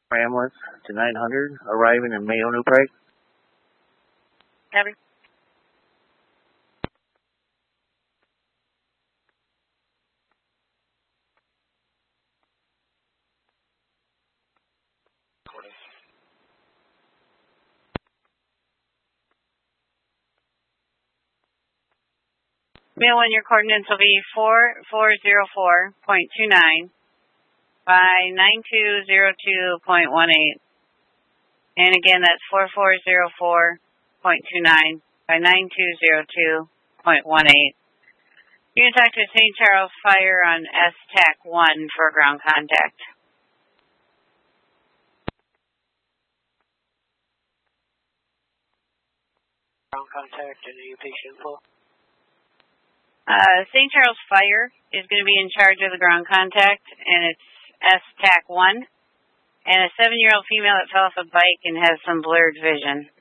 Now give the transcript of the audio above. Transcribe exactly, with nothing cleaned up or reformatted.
ambulance to nine hundred, arriving in Mayo New Prague. Copy. Mail one, your coordinates will be four four zero four point two nine by nine two zero two point one eight. And again, that's four four zero four point two nine by nine two zero two point one eight. You can talk to Saint Charles Fire on S T A C one for ground contact. Ground contact and any patient info? Uh, Saint Charles Fire is going to be in charge of the ground contact, and it's S T A C one, and a seven-year-old female that fell off a bike and has some blurred vision.